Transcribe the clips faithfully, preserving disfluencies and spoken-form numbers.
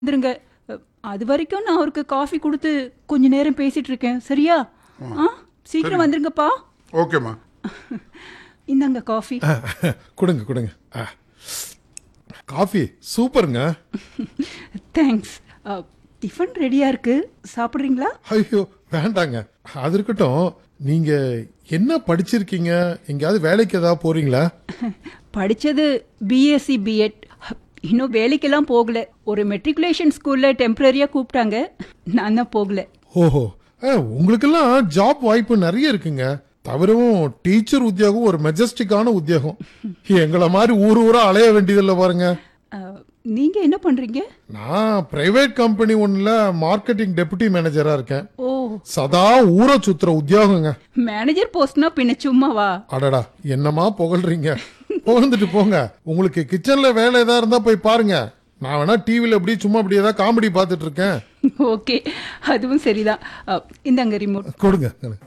வந்துருங்க. அ, அது வரைக்கும் நான் அவருக்கு காஃபி கொடுத்து கொஞ்ச நேரம் பேசிட்டு இருக்கேன். சரியா? ஆ சீக்கிரம் வந்துருங்கப்பா. ஓகேம்மா. இந்தாங்க காஃபி. கொடுங்க கொடுங்க. ஆ, காஃபி சூப்பருங்க. தேங்க்ஸ். டிஃபன் ரெடியா இருக்கு, சாப்பிட்றீங்களா? ஐயோ வேண்டாங்க, அது இருக்கட்டும். நீங்க என்ன படிச்சிருக்கீங்க? எங்கேயாவது வேலைக்கு ஏதாவது போறீங்களா? படிச்சது பிஎஸ்சி பிஎட். இன்னும் வேலைக்கெல்லாம் போகல. ஒரு மெட்ரிகுலேஷன் ஸ்கூல்ல டெம்பரரியா கூப்பிட்டாங்க, நான் தான் போகல. ஓஹோ, ஆ, உங்களுக்கெல்லாம் ஜாப் வாய்ப்பு நிறைய இருக்குங்க. தவிரவும் டீச்சர் உத்தியோகம் ஒரு மெஜஸ்டிக்கான உத்தியோகம். எங்களை மாதிரி ஊர் ஊரா அலைய வேண்டியதில்லை பாருங்க. அ, நீங்க என்ன பண்றீங்க? நான் பிரைவேட் கம்பெனி ஒன்னுல மார்க்கெட்டிங் டெபுட்டி மேனேஜரா இருக்கேன். ஓ, சதா ஊரை சுத்துற உத்தியோகங்க. மேனேஜர் போஸ்ட்னா பின்ன சும்மாவா? அடடா, என்னமா புகழ்றீங்க? புகழ்ந்துட்டு போங்க. உங்களுக்கு கிச்சன்ல வேலை ஏதா இருந்தா போய் பாருங்க. நான் வேணா டிவில எப்படி சும்மா அப்படி ஏதாவது காமெடி பார்த்துட்டு இருக்கேன். ஓகே, அதுவும் சரிதான். அ, இந்தாங்க ரிமோட். கொடுங்க.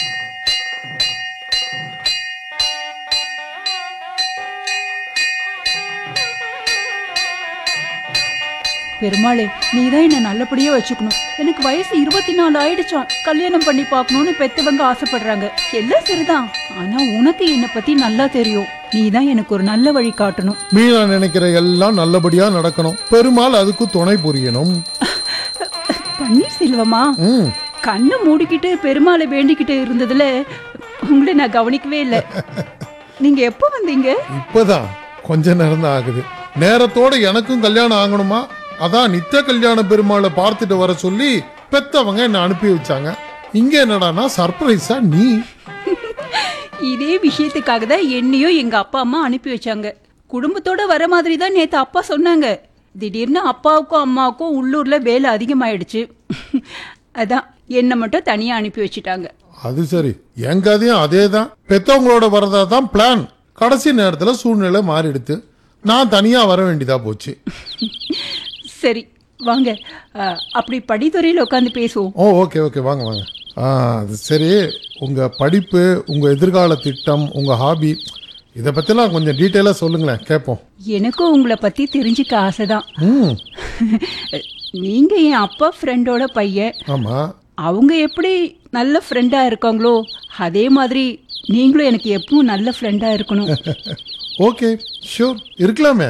பெருமாளே, நீதான் என்ன நல்லபடியா வச்சுக்கணும். எனக்கு வயசு இருபத்தி நாலு ஆயிடுச்சான். கல்யாணம் பண்ணி பார்க்கணும்னு பெத்தவங்க ஆசைப்படுறாங்க. எல்லாம் சரிதான், ஆனா உனக்கு என்ன பத்தி நல்லா தெரியும். நீதான் எனக்கு ஒரு நல்ல வழி காட்டணும். மீனா நினைக்கிற எல்லாம் நல்லபடியா நடக்கணும். பெருமாள் அதுக்கு துணை புரியணும். பன்னீர்செல்வமா, ம், கண்ணை மூடிக்கிட்டு பெருமாளை வேண்டிக்கிட்டு இருந்ததுல உங்களை நான் கவனிக்கவே இல்லை. நீங்க எப்போ வந்தீங்க? இப்பதான் கொஞ்ச நேரம் தான் ஆகுது. நேரத்தோட எனக்கும் கல்யாணம் ஆகணுமா, அதான் நித்திய கல்யாண பெருமாளை பார்த்துட்டு வர சொல்லி பெத்தவங்க என்ன அனுப்பி வச்சாங்க. இங்க என்னடானா சர்ப்ரைஸா நீ. இதே விஷயத்துக்காக தான் என்னையும் எங்க அப்பா அம்மா அனுப்பி வச்சாங்க. குடும்பத்தோட வர மாதிரி தான் நேத்து அப்பா சொன்னாங்க. திடீர்னு அப்பாவுக்கும் அம்மாவுக்கும் உள்ளூர்ல வேலை அதிகமாயிடுச்சு. அதான் என்ன மட்டும் தனியா அனுப்பி வச்சுட்டாங்க. அது சரி, என் கதையும் அதே தான். பெத்தவங்களோட வரதா தான் பிளான். கடைசி நேரத்துல சூழ்நிலை மாறிடுத்து. நான் தனியா வர வேண்டியதா போச்சு. சரி வாங்க, அஹ், அப்படி படித்துறையில் உட்காந்து பேசுவோம். ஓ ஓகே ஓகே, வாங்க வாங்க. ஆ, அது சரி, உங்க படிப்பு, உங்க எதிர்கால திட்டம், உங்க ஹாபி, இதை பத்திலாம் கொஞ்சம் டீட்டெயிலா சொல்லுங்களேன், கேட்போம். எனக்கும் உங்களை பத்தி தெரிஞ்சுக்க ஆசைதான். ம், நீங்க என் அப்பா ஃப்ரெண்டோட பையன். ஆமா. அவங்க எப்படி நல்ல ஃப்ரெண்டா இருக்காங்களோ அதே மாதிரி நீங்களும் எனக்கு எப்பவும் நல்ல ஃப்ரெண்டா இருக்கணும். ஓகே, ஷூர், இருக்கலாமே.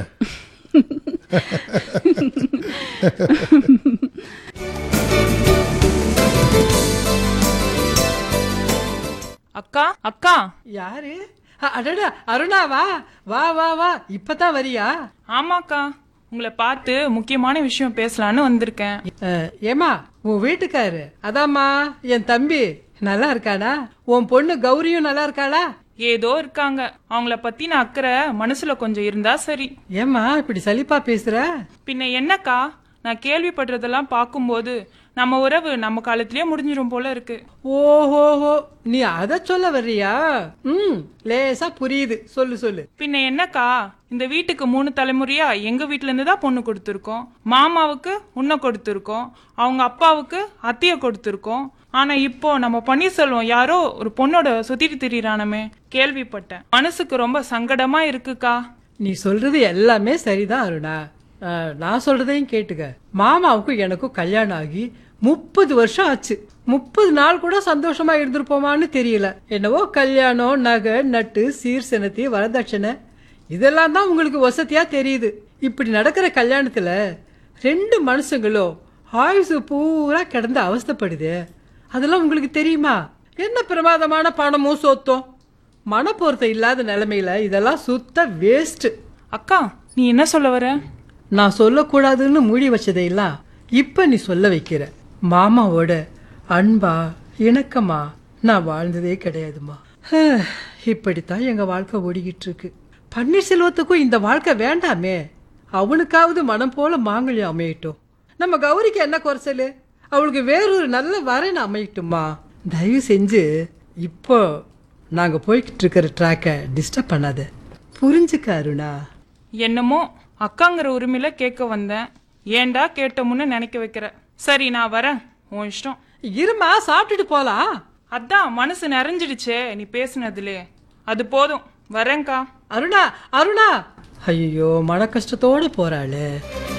அக்கா அக்கா. யாரு? அ, அடடா, அருணாவா? வா வா வா, இப்பதான் வரியா? ஆமாக்கா, உங்களை பார்த்து முக்கியமான விஷயம் பேசலான்னு வந்திருக்கேன். அ, ஏமா உன் வீட்டுக்காரு அதாம்மா என் தம்பி நல்லா இருக்கானா? உன் பொண்ணு கௌரியும் நல்லா இருக்காளா? ஏதோ இருக்காங்க. அவங்கள பத்தின அக்கறை மனசுல கொஞ்சம் இருந்தா சரி. ஏமா இப்படி சலிப்பா பேசுற? பின்ன என்னக்கா, நான் கேள்விப்படுறதெல்லாம் பார்க்கும்போது நம்ம உறவு நம்ம காலத்திலேயே முடிஞ்சிரும் போல இருக்கு. ஓஹோஹோ, நீ அத சொல்ல வர்றியா? ம், லேசா புரியுது, சொல்லு சொல்லு. பின்ன என்னக்கா, இந்த வீட்டுக்கு மூணு தலைமுறையா எங்க வீட்ல இருந்து தான் பொண்ணு கொடுத்துருக்கோம். மாமாவுக்கு உன்னை கொடுத்துருக்கோம், அவங்க அப்பாவுக்கு அத்தைய கொடுத்துருக்கோம். ஆனா இப்போ நம்ம பன்னீர்செல்வம் யாரோ ஒரு பொண்ணோட சுத்திட்டு திரியிறானமே, கேள்விப்பட்டேன். மனசுக்கு ரொம்ப சங்கடமா இருக்குக்கா. நீ சொல்றது எல்லாமே சரிதான் அருணா. அ, நான் சொல்றதையும் கேட்டுக்க. மாமாவுக்கும் எனக்கும் கல்யாணம் ஆகி முப்பது வருஷம் ஆச்சு. முப்பது நாள் கூட சந்தோஷமா இருந்திருப்போமான்னு தெரியல. என்னவோ கல்யாணம், நகை நட்டு, சீர் செனத்தி, வரதட்சணை, இதெல்லாம் தான் உங்களுக்கு வசதியா தெரியுது. இப்படி நடக்கிற கல்யாணத்துல ரெண்டு மனுஷங்களும் ஆயுசு பூரா கிடந்து அவஸ்தைப்படுது. அதெல்லாம் உங்களுக்கு தெரியுமா? என்ன பிரமாதமான பணமும் சொத்தும். மனப்பொருத்தம் இல்லாத நிலைமையில இதெல்லாம் சுத்த வேஸ்ட். அக்கா, நீ என்ன சொல்ல வர? நான் சொல்லக்கூடாதுன்னு மூடி வச்சதையெல்லாம் இப்ப நீ சொல்ல வைக்கிற. மாமாவோட அன்பா இணக்கமா நான் வாழ்ந்ததே கிடையாதுமா. இப்படித்தான் எங்க வாழ்க்கை ஓடிக்கிட்டு இருக்கு. பன்னீர்செல்வத்துக்கும் இந்த வாழ்க்கை வேண்டாமே. அவனுக்காவது மனம் போல மாங்கல்யம் அமையட்டும். நம்ம கௌரிக்கு என்ன குறைச்சலு? அவளுக்கு வேறொரு நல்ல வரன் அமையட்டுமா. தயவு செஞ்சு இப்போ நாங்க போய்கிட்டு இருக்கிற ட்ராக்கை டிஸ்டர்ப் பண்ணாத, புரிஞ்சுக்க அருணா. என்னமோ அக்காங்கிற உரிமையில கேட்க வந்தேன். ஏண்டா கேட்டோம்னு நினைக்க வைக்கிற. சரி, நான் வரேன், உன் இஷ்டம். இருமா, சாப்பிட்டுட்டு போலாம். அதான் மனசு நிறைஞ்சிடுச்சே நீ பேசுனதுலே, அது போதும். வரேன்க்கா. அருணா, அருணா, ஐயோ மன கஷ்டத்தோட போறாளே.